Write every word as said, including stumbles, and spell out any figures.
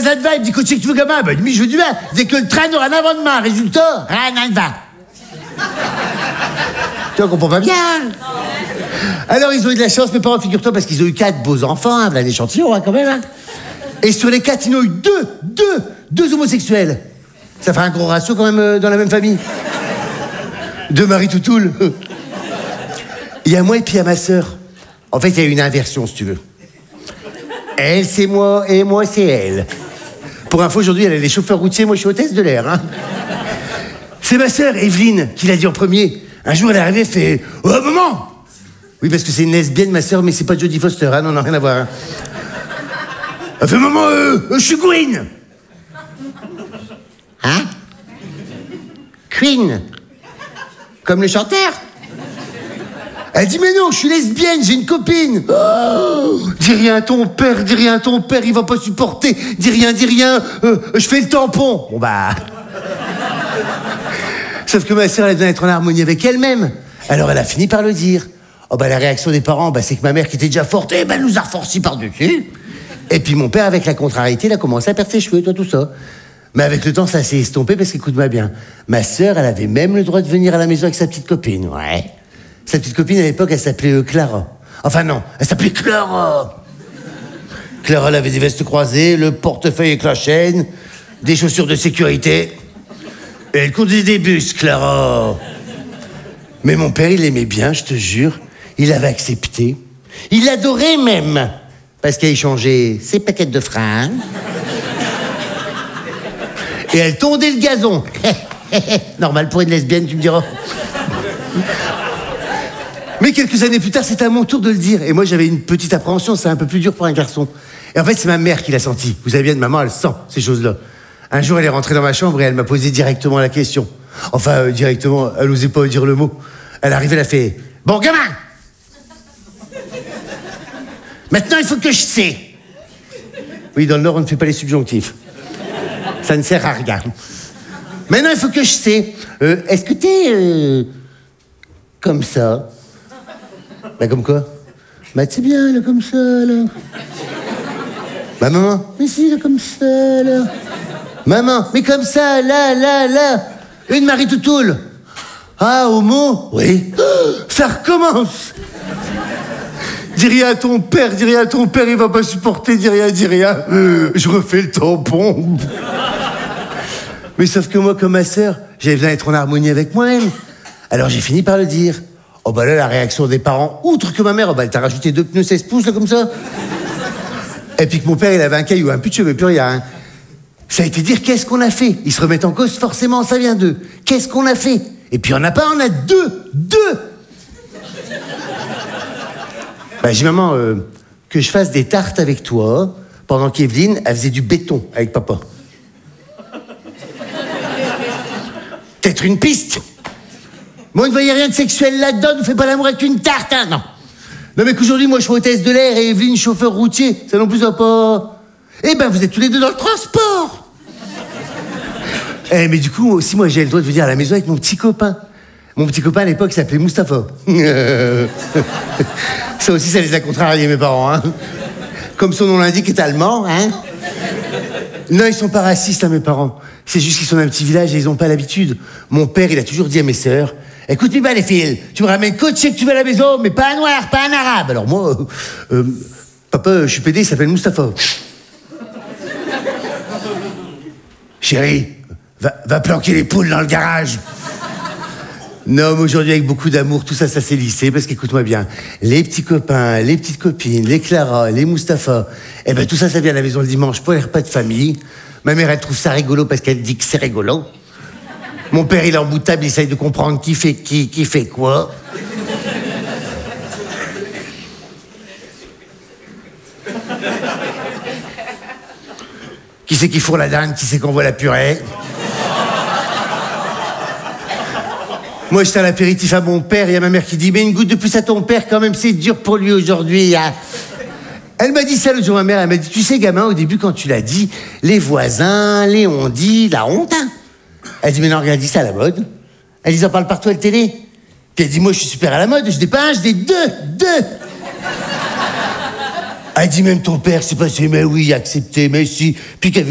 ça te va? Il me dit, qu'est-ce que tu veux, gamin? Ben, je veux du vin. Dès que le train n'aura rien avant demain. Résultat, rien ne va. Tu comprends pas bien? Alors, ils ont eu de la chance, mes parents, figure-toi, parce qu'ils ont eu quatre beaux enfants, hein, voilà l'échantillon, hein, quand même. Hein. Et sur les quatre, ils en ont eu deux, deux, deux homosexuels. Ça fait un gros ratio, quand même, euh, dans la même famille. Deux Marie Toutoul. Il y a moi et puis il y a ma sœur. En fait, il y a une inversion, si tu veux. Elle, c'est moi, et moi, c'est elle. Pour info, aujourd'hui, elle est chauffeur routier, moi, je suis hôtesse de l'air. Hein. C'est ma sœur, Evelyne, qui l'a dit en premier. Un jour, elle est arrivée, elle fait « Oh, maman !» Oui, parce que c'est une lesbienne, ma sœur, mais c'est pas Jodie Foster, hein, non, non, rien à voir. Hein. Elle fait « Maman, euh, euh, je suis Queen !» Hein? Queen? Comme le chanteur? Elle dit, mais non, je suis lesbienne, j'ai une copine. Oh, dis rien à ton père, dis rien à ton père, il va pas supporter. Dis rien, dis rien, euh, je fais le tampon. Bon bah... Sauf que ma sœur, elle devait être en harmonie avec elle-même. Alors elle a fini par le dire. Oh bah la réaction des parents, bah, c'est que ma mère qui était déjà forte, eh ben elle nous a forci par-dessus. Et puis mon père, avec la contrariété, il a commencé à perdre ses cheveux, toi, tout ça. Mais avec le temps, ça s'est estompé parce qu'écoute-moi bien. Ma sœur, elle avait même le droit de venir à la maison avec sa petite copine, ouais. Sa petite copine, à l'époque, elle s'appelait euh, Clara. Enfin non, elle s'appelait Clara. Clara, elle avait des vestes croisées, le portefeuille avec la chaîne, des chaussures de sécurité. Et elle conduisait des bus, Clara. Mais mon père, il l'aimait bien, je te jure. Il l'avait accepté. Il l'adorait même. Parce qu'elle échangeait ses paquettes de fringues. Et elle tondait le gazon. Normal pour une lesbienne, tu me diras. Mais quelques années plus tard, c'était à mon tour de le dire. Et moi, j'avais une petite appréhension, c'est un peu plus dur pour un garçon. Et en fait, c'est ma mère qui l'a senti. Vous savez bien, maman, elle sent ces choses-là. Un jour, elle est rentrée dans ma chambre et elle m'a posé directement la question. Enfin, euh, directement, elle n'osait pas dire le mot. Elle arrivait, elle a fait « Bon, gamin, maintenant, il faut que je sais. » Oui, dans le Nord, on ne fait pas les subjonctifs. Ça ne sert à rien. Maintenant, il faut que je sais. Euh, est-ce que t'es... Euh, comme ça? Bah, comme quoi? Bah, c'est bien, là, comme ça, là. Bah, maman? Mais si, là, comme ça, là. Maman? Mais comme ça, là, là, là. Une Marie Toutoul. Ah, homo? Oui. Oh, ça recommence. Dis rien à ton père, dis rien à ton père, il va pas supporter, dis rien, dis rien. Euh, je refais le tampon. Mais sauf que moi, comme ma sœur, j'avais besoin d'être en harmonie avec moi-même. Alors j'ai fini par le dire. Oh bah là, la réaction des parents, outre que ma mère, oh bah elle t'a rajouté deux pneus seize pouces, là, comme ça. Et puis que mon père, il avait un caillou, un plus de cheveux, plus rien. Hein. Ça a été dire, qu'est-ce qu'on a fait? Ils se remettent en cause, forcément, ça vient d'eux. Qu'est-ce qu'on a fait? Et puis on n'a pas, on a deux. Deux. Bah j'ai dit, maman, euh, que je fasse des tartes avec toi, pendant qu'Evelyne, elle faisait du béton avec papa. Peut-être une piste. Bon, ne voyez rien de sexuel là-dedans, ne fais pas l'amour avec une tarte, hein, non. Non, mais qu'aujourd'hui, moi, je suis hôtesse de l'air et Evelyne, chauffeur routier. Ça non plus, ça pas... Eh ben, vous êtes tous les deux dans le transport. Eh, mais du coup, aussi, moi, j'ai le droit de venir à la maison avec mon petit copain. Mon petit copain, à l'époque, il s'appelait Mustapha. Ça aussi, ça les a contrariés, mes parents, hein. Comme son nom l'indique, est allemand, hein. Non, ils sont pas racistes, hein, mes parents. C'est juste qu'ils sont d'un petit village et ils ont pas l'habitude. Mon père, il a toujours dit à mes sœurs, écoute, bien les filles, tu me ramènes coaché que tu vas à la maison, mais pas un noir, pas un arabe. Alors moi, euh, euh, papa, je suis pédé, il s'appelle Mustapha. Chérie, va, va planquer les poules dans le garage. Non, mais aujourd'hui, avec beaucoup d'amour, tout ça, ça s'est lissé, parce qu'écoute-moi bien, les petits copains, les petites copines, les Clara, les Mustapha, eh ben tout ça, ça vient à la maison le dimanche pour les repas de famille. Ma mère, elle trouve ça rigolo parce qu'elle dit que c'est rigolo. Mon père, il est en bout de table, il essaye de comprendre qui fait qui, qui fait quoi. Qui c'est qui fourre la dinde, qui c'est qu'on voit la purée. Moi, j'étais à l'apéritif à mon père, il y a ma mère qui dit « Mais une goutte de plus à ton père, quand même, c'est dur pour lui aujourd'hui. Hein. » Elle m'a dit ça l'autre jour, ma mère, elle m'a dit « Tu sais, gamin, au début, quand tu l'as dit, les voisins, les on dit, la honte. Hein. » Elle dit « Mais non, regarde, dis ça à la mode. » Elle dit « Ils en parlent partout à la télé. » Puis elle dit « Moi, je suis super à la mode, je n'ai pas un, je n'ai deux, deux. » Elle dit « Même ton père, c'est passé, mais oui, accepté, mais si. » Puis qu'elle